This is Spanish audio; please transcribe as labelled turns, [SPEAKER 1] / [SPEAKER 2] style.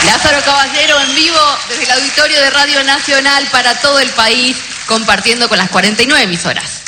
[SPEAKER 1] Lázaro Caballero en vivo desde el auditorio de Radio Nacional para todo el país, compartiendo con las 49 emisoras.